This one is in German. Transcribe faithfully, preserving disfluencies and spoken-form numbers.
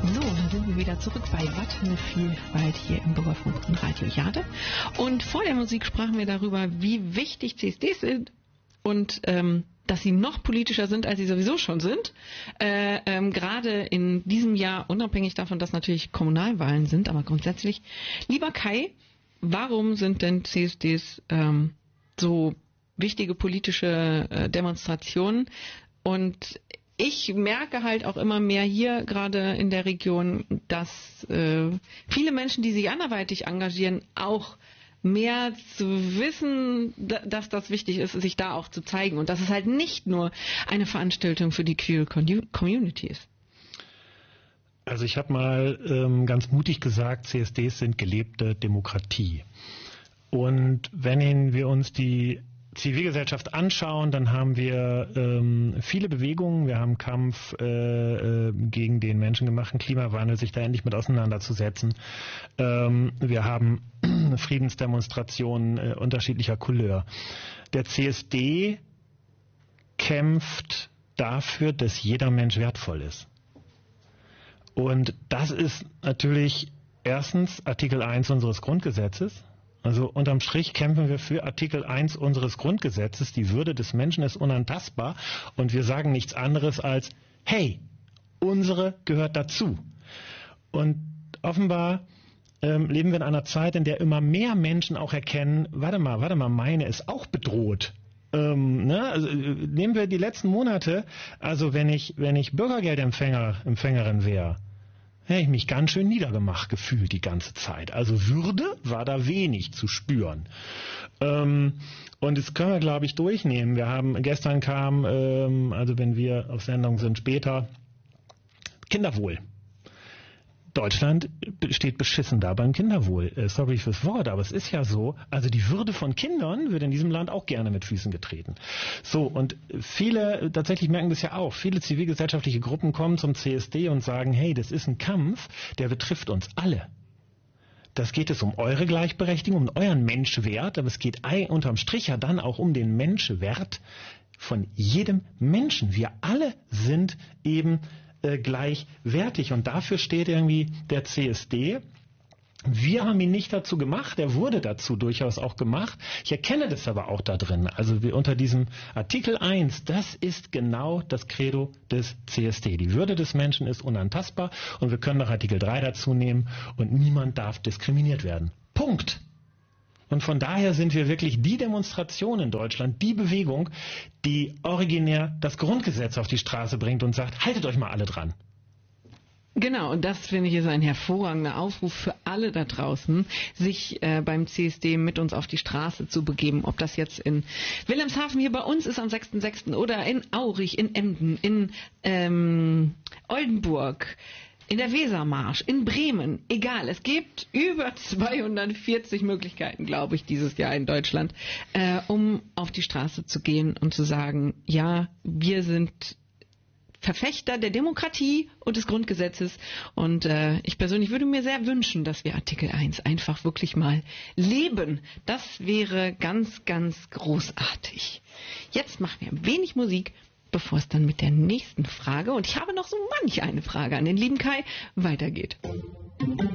So, da sind wir wieder zurück bei Was eine Vielfalt hier im Bürgerfunk von Radio Jade. Und vor der Musik sprachen wir darüber, wie wichtig C S Ds sind und ähm, dass sie noch politischer sind, als sie sowieso schon sind. Äh, ähm, gerade in diesem Jahr, unabhängig davon, dass natürlich Kommunalwahlen sind, aber grundsätzlich. Lieber Kai, warum sind denn C S Ds ähm, so wichtige politische äh, Demonstrationen? Und ich merke halt auch immer mehr hier gerade in der Region, dass äh, viele Menschen, die sich anderweitig engagieren, auch mehr zu wissen, dass das wichtig ist, sich da auch zu zeigen und dass es halt nicht nur eine Veranstaltung für die Queer Community ist. Also ich habe mal ähm, ganz mutig gesagt, C S Ds sind gelebte Demokratie. Und wenn wir uns die Zivilgesellschaft anschauen, dann haben wir ähm, viele Bewegungen. Wir haben Kampf äh, äh, gegen den menschengemachten Klimawandel, sich da endlich mit auseinanderzusetzen. Ähm, wir haben Friedensdemonstrationen äh, unterschiedlicher Couleur. Der C S D kämpft dafür, dass jeder Mensch wertvoll ist. Und das ist natürlich erstens Artikel eins unseres Grundgesetzes. Also unterm Strich kämpfen wir für Artikel eins unseres Grundgesetzes. Die Würde des Menschen ist unantastbar. Und wir sagen nichts anderes als, hey, unsere gehört dazu. Und offenbar ähm, leben wir in einer Zeit, in der immer mehr Menschen auch erkennen, warte mal, warte mal, meine ist auch bedroht. Ähm, ne? Also, nehmen wir die letzten Monate, also wenn ich, wenn ich Bürgergeldempfänger, Empfängerin wäre, hätte ich mich ganz schön niedergemacht gefühlt die ganze Zeit. Also Würde war da wenig zu spüren. Ähm, und das können wir, glaube ich, durchnehmen. Wir haben, gestern kam, ähm, also wenn wir auf Sendung sind später, Kinderwohl. Deutschland steht beschissen da beim Kinderwohl. Äh, sorry fürs Wort, aber es ist ja so, also die Würde von Kindern wird in diesem Land auch gerne mit Füßen getreten. So, und viele, tatsächlich merken das ja auch, viele zivilgesellschaftliche Gruppen kommen zum C S D und sagen, hey, das ist ein Kampf, der betrifft uns alle. Das geht es um eure Gleichberechtigung, um euren Menschwert, aber es geht unterm Strich ja dann auch um den Menschwert von jedem Menschen. Wir alle sind eben Äh, gleichwertig und dafür steht irgendwie der C S D. Wir haben ihn nicht dazu gemacht, er wurde dazu durchaus auch gemacht. Ich erkenne das aber auch da drin. Also wir unter diesem Artikel eins, das ist genau das Credo des C S D. Die Würde des Menschen ist unantastbar und wir können noch Artikel drei dazu nehmen und niemand darf diskriminiert werden. Punkt. Und von daher sind wir wirklich die Demonstration in Deutschland, die Bewegung, die originär das Grundgesetz auf die Straße bringt und sagt, haltet euch mal alle dran. Genau, und das finde ich ist ein hervorragender Aufruf für alle da draußen, sich äh, beim C S D mit uns auf die Straße zu begeben. Ob das jetzt in Wilhelmshaven hier bei uns ist am sechsten sechsten oder in Aurich, in Emden, in ähm, Oldenburg, in der Wesermarsch, in Bremen, egal. Es gibt über zweihundertvierzig Möglichkeiten, glaube ich, dieses Jahr in Deutschland, äh, um auf die Straße zu gehen und zu sagen, ja, wir sind Verfechter der Demokratie und des Grundgesetzes. Und äh, ich persönlich würde mir sehr wünschen, dass wir Artikel eins einfach wirklich mal leben. Das wäre ganz, ganz großartig. Jetzt machen wir ein wenig Musik, bevor es dann mit der nächsten Frage, und ich habe noch so manch eine Frage an den lieben Kai, weitergeht.